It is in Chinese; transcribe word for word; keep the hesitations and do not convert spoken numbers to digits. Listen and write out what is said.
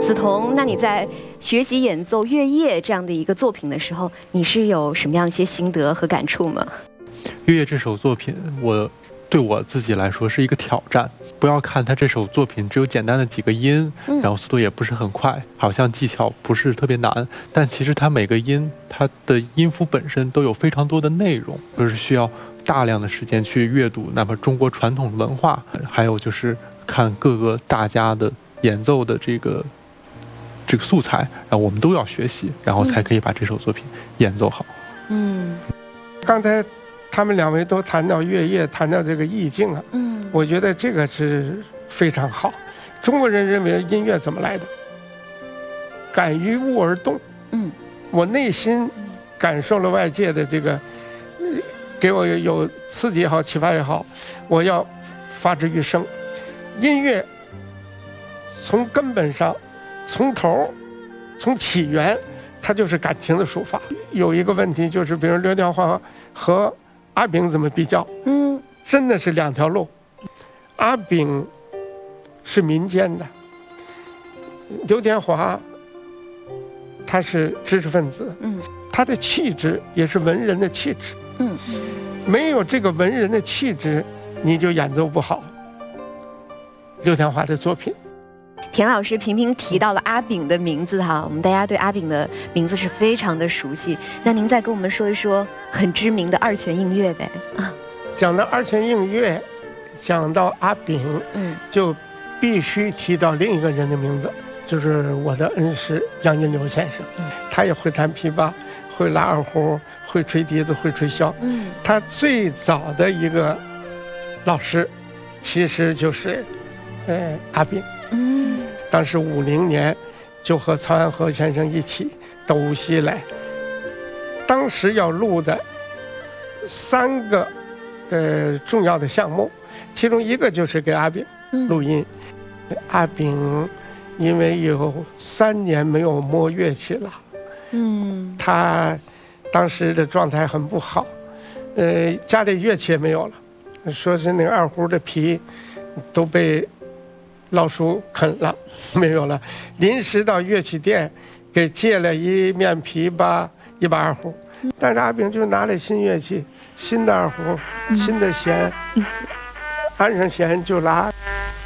梓潼，那你在学习演奏《月夜》这样的一个作品的时候，你是有什么样一些心得和感触吗？ 《月夜》这首作品，我对我自己来说是一个挑战。不要看它这首作品只有简单的几个音，然后速度也不是很快，好像技巧不是特别难，但其实它每个音，它的音符本身都有非常多的内容，就是需要大量的时间去阅读，哪怕中国传统文化，还有就是看各个大家的演奏的这个这个素材，然后我们都要学习，然后才可以把这首作品演奏好。 嗯，刚才他们两位都谈到月夜，谈到这个意境啊，嗯，我觉得这个是非常好。中国人认为音乐怎么来的？感于物而动。嗯，我内心感受了外界的这个，给我有刺激也好，启发也好，我要发之于声。音乐从根本上，从头，从起源，它就是感情的抒发。有一个问题就是，比如刘天华和阿炳怎么比较？嗯，真的是两条路。阿炳是民间的，刘天华他是知识分子，嗯，他的气质也是文人的气质，嗯，没有这个文人的气质，你就演奏不好刘天华的作品。 田老师频频提到了阿炳的名字哈，我们大家对阿炳的名字是非常的熟悉。那您再跟我们说一说很知名的二泉映月呗？ 讲到二泉映月，讲到阿炳，嗯，就必须提到另一个人的名字，就是我的恩师杨荫柳先生。嗯，他也会弹琵琶，会拉二胡，会吹笛子，会吹箫。嗯，他最早的一个老师，其实就是呃阿炳。嗯，当时五零年就和曹安和先生一起到无锡来，当时要录的三个呃重要的项目，其中一个就是给阿炳录音。嗯，阿炳因为有三年没有摸乐器了，嗯，他当时的状态很不好，呃，家里乐器也没有了，说是那个二胡的皮都被老鼠啃了，没有了。临时到乐器店给借了一面琵琶，一把二胡，但是阿炳就拿了新乐器，新的二胡，新的弦，安上弦就拉。